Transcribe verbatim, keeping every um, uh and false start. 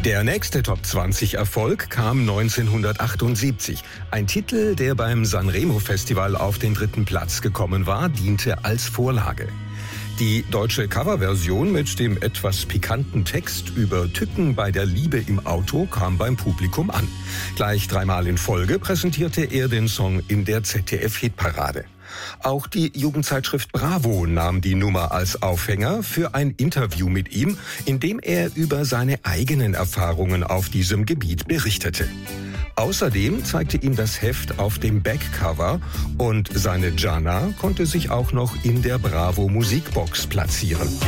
Der nächste Top zwanzig Erfolg kam neunzehnhundertachtundsiebzig. Ein Titel, der beim Sanremo Festival auf den dritten Platz gekommen war, diente als Vorlage. Die deutsche Coverversion mit dem etwas pikanten Text über Tücken bei der Liebe im Auto kam beim Publikum an. Gleich dreimal in Folge präsentierte er den Song in der Z D F-Hitparade. Auch die Jugendzeitschrift Bravo nahm die Nummer als Aufhänger für ein Interview mit ihm, in dem er über seine eigenen Erfahrungen auf diesem Gebiet berichtete. Außerdem zeigte ihm das Heft auf dem Backcover und seine Gianna konnte sich auch noch in der Bravo Musikbox platzieren.